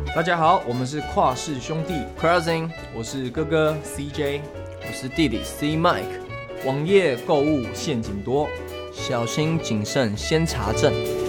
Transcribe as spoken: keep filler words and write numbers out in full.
大家好，我们是跨氏兄弟 Crossing， 我是哥哥 C J， 我是弟弟 C Mike。 网页购物陷阱多， 小心谨慎先查证。